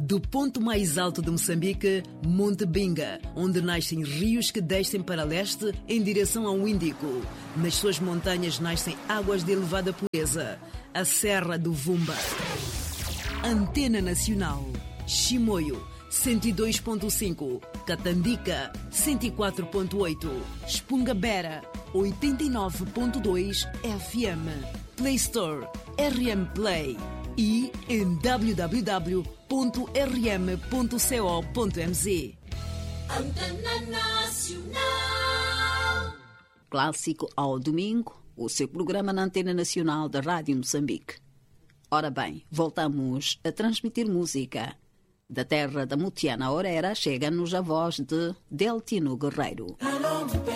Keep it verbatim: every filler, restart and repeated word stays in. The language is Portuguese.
Do ponto mais alto de Moçambique, Monte Binga, onde nascem rios que descem para leste em direção ao Índico. Nas suas montanhas nascem águas de elevada pureza. A Serra do Vumba. Antena Nacional. Chimoio, cento e dois ponto cinco. Catandica, cento e quatro ponto oito. Espungabera, oitenta e nove ponto dois F M. Play Store, R M Play. E em w w w ponto r m ponto co ponto m z. Antena Nacional. Clássico ao domingo, o seu programa na Antena Nacional da Rádio Moçambique. Ora bem, voltamos a transmitir música. Da terra da Mutiana Orera chega-nos a voz de Deltino Guerreiro.